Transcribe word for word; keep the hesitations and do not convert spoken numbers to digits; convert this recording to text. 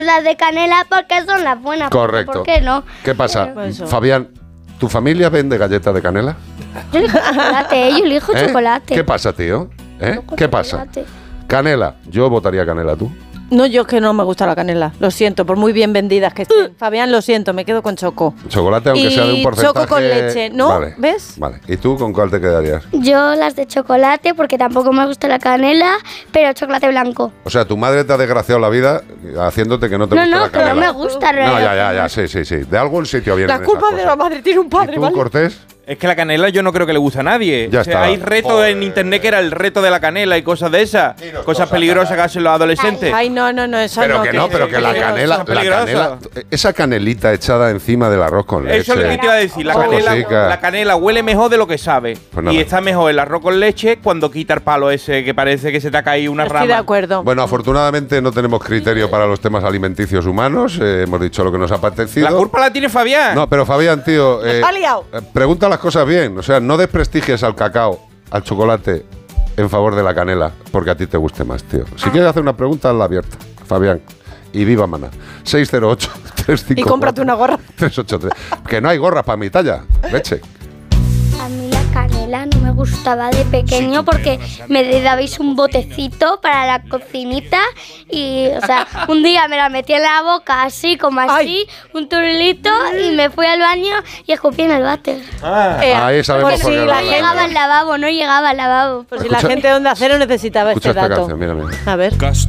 las de canela porque son las buenas. Correcto. ¿Por qué no? ¿Qué pasa? Pero, Fabián, ¿tu familia vende galletas de canela? Yo elijo chocolate, yo elijo ¿Eh? chocolate. ¿Qué pasa, tío? ¿Eh? ¿Qué pasa? Chocolate. Canela. Yo votaría canela, ¿tú? No, yo es que no me gusta la canela. Lo siento, por muy bien vendidas que estén. Fabián, lo siento, me quedo con choco. Chocolate, aunque y sea de un porcentaje... choco con leche, ¿no? Vale. ¿Ves? Vale. ¿Y tú con cuál te quedarías? Yo las de chocolate porque tampoco me gusta la canela, pero chocolate blanco. O sea, tu madre te ha desgraciado la vida haciéndote que no te No, gusta no, la que no canela. me gusta, No, ya, ya, ya, realmente. sí, sí, sí. De algún sitio viene. La culpa de la madre tiene un padre, ¿Y tú, ¿vale? Cortés? Es que la canela yo no creo que le guste a nadie. Ya O sea, está. hay retos Joder. en internet que era el reto de la canela y cosas de esas. Cosas cosas, peligrosas que hacen los adolescentes. Ay, no, no, no, eso Pero no. que no, pero que la peligroso. canela, la Peligroso. canela, esa canelita echada encima del arroz con leche. Eso es lo que te iba a decir. La Esa canela, cosica. la canela huele mejor de lo que sabe. Pues nada. Y está mejor el arroz con leche cuando quita el palo ese que parece que se te ha caído una Estoy rama. de acuerdo. Bueno, afortunadamente no tenemos criterio para los temas alimenticios humanos. eh, hemos dicho lo que nos ha parecido. La culpa la tiene Fabián. No, pero Fabián, tío, eh, Ha liado. eh, pregunta las cosas bien. O sea, no desprestigies al cacao, al chocolate, en favor de la canela, porque a ti te guste más, tío. Si quieres hacer una pregunta, hazla abierta, Fabián. Y viva Maná. seis cero ocho, tres cinco cuatro, Y cómprate una gorra. tres ocho tres. Que no hay gorras para mi talla. Leche. A mí la canela no me gustaba de pequeño porque me dabais un botecito para la cocinita y, o sea, un día me la metí en la boca así, como así, Ay. un turulito y me fui al baño y escupí en el váter. Eh, Ahí sabemos pues por qué sí, lo la hago. No llegaba al lavabo, no llegaba al lavabo. Pues si la Escucha- gente de Onda Cero necesitaba Escucha este esta dato. canción, mira, mira. A ver.